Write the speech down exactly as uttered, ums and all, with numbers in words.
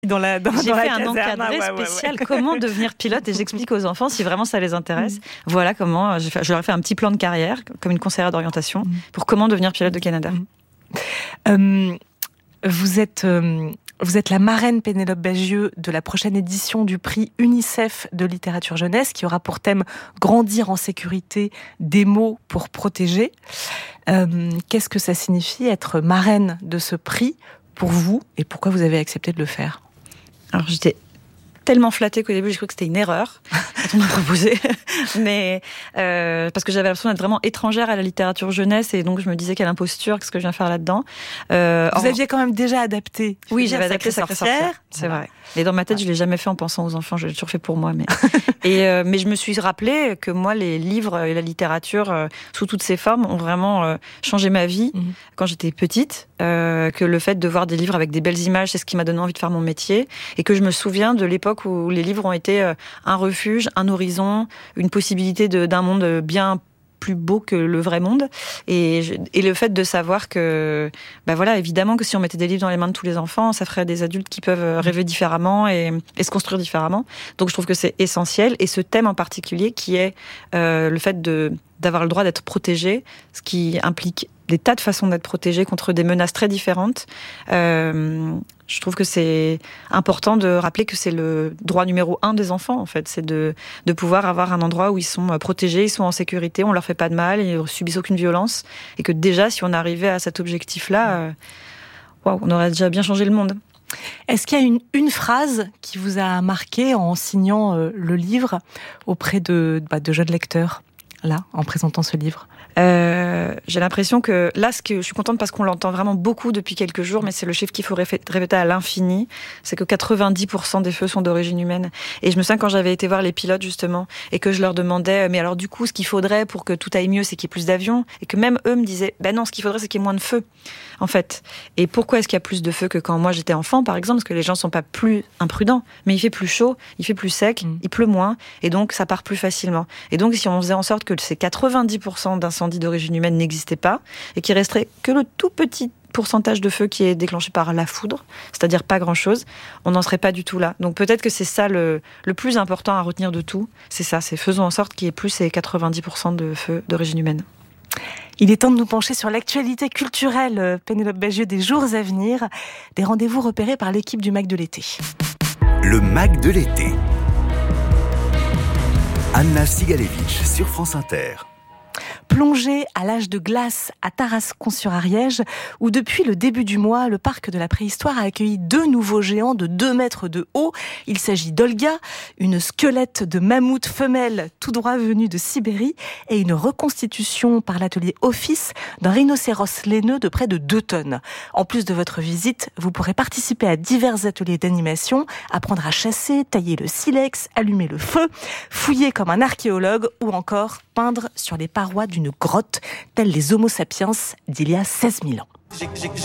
dans la dans, J'ai dans fait la un caserne. encadré Ouais, ouais, spécial, ouais. comment devenir pilote, et j'explique aux enfants si vraiment ça les intéresse. Mmh. Voilà comment, j'ai fait, je leur ai fait un petit plan de carrière, comme une conseillère d'orientation, mmh. pour comment devenir pilote de Canadair. Mmh. Euh, vous êtes... Euh, Vous êtes la marraine, Pénélope Bagieux, de la prochaine édition du prix UNICEF de littérature jeunesse, qui aura pour thème « Grandir en sécurité, des mots pour protéger ». Euh, qu'est-ce que ça signifie être marraine de ce prix pour vous, et pourquoi vous avez accepté de le faire ? Alors j'étais tellement flattée qu'au début j'ai cru que c'était une erreur quand on m'a proposé, mais euh, parce que j'avais l'impression d'être vraiment étrangère à la littérature jeunesse, et donc je me disais quelle imposture, qu'est-ce que je viens faire là-dedans. Euh, Vous en... aviez quand même déjà adapté. Oui, j'avais adapté Sacrée Sorcière, c'est voilà. vrai. Et dans ma tête, ouais. je l'ai jamais fait en pensant aux enfants, je l'ai toujours fait pour moi. Mais et euh, mais je me suis rappelé que moi, les livres et la littérature euh, sous toutes ses formes ont vraiment euh, changé ma vie mmh. quand j'étais petite. Euh, que le fait de voir des livres avec des belles images, c'est ce qui m'a donné envie de faire mon métier, et que je me souviens de l'époque où les livres ont été euh, un refuge, un horizon, une possibilité de, d'un monde bien plus beau que le vrai monde, et, je, et le fait de savoir que, bah voilà, évidemment que si on mettait des livres dans les mains de tous les enfants, ça ferait des adultes qui peuvent rêver différemment et, et se construire différemment. Donc je trouve que c'est essentiel, et ce thème en particulier qui est euh, le fait de d'avoir le droit d'être protégé, ce qui implique des tas de façons d'être protégé contre des menaces très différentes. Euh, je trouve que c'est important de rappeler que c'est le droit numéro un des enfants, en fait. C'est de, de pouvoir avoir un endroit où ils sont protégés, ils sont en sécurité, on leur fait pas de mal, ils ne subissent aucune violence. Et que déjà, si on arrivait à cet objectif-là, euh, wow, on aurait déjà bien changé le monde. Est-ce qu'il y a une, une phrase qui vous a marqué en signant euh, le livre auprès de, bah, de jeunes lecteurs, là, en présentant ce livre ? Euh, j'ai l'impression que là, ce que je suis contente parce qu'on l'entend vraiment beaucoup depuis quelques jours, mais c'est le chiffre qu'il faut répéter à l'infini, c'est que quatre-vingt-dix pour cent des feux sont d'origine humaine. Et je me souviens quand j'avais été voir les pilotes justement, et que je leur demandais, mais alors du coup, ce qu'il faudrait pour que tout aille mieux, c'est qu'il y ait plus d'avions, et que même eux me disaient, ben non, ce qu'il faudrait, c'est qu'il y ait moins de feux, en fait. Et pourquoi est-ce qu'il y a plus de feux que quand moi j'étais enfant, par exemple? Parce que les gens sont pas plus imprudents, mais il fait plus chaud, il fait plus sec, mmh. il pleut moins, et donc ça part plus facilement. Et donc si on faisait en sorte que ces quatre-vingt-dix pour cent d'incendies d'origine humaine n'existait pas, et qu'il resterait que le tout petit pourcentage de feu qui est déclenché par la foudre, c'est-à-dire pas grand-chose, on n'en serait pas du tout là. Donc peut-être que c'est ça le, le plus important à retenir de tout, c'est ça, c'est faisons en sorte qu'il y ait plus ces quatre-vingt-dix pour cent de feux d'origine humaine. Il est temps de nous pencher sur l'actualité culturelle, Pénélope Bagieux, des jours à venir, des rendez-vous repérés par l'équipe du Mac de l'été. Le Mac de l'été. Anna Sigalevitch sur France Inter. Plongée à l'âge de glace à Tarascon-sur-Ariège, où depuis le début du mois, le parc de la préhistoire a accueilli deux nouveaux géants de deux mètres de haut. Il s'agit d'Olga, une squelette de mammouth femelle tout droit venue de Sibérie, et une reconstitution par l'atelier Office d'un rhinocéros laineux de près de deux tonnes. En plus de votre visite, vous pourrez participer à divers ateliers d'animation, apprendre à chasser, tailler le silex, allumer le feu, fouiller comme un archéologue, ou encore peindre sur les parois d'une grotte, tels les Homo sapiens d'il y a seize mille ans.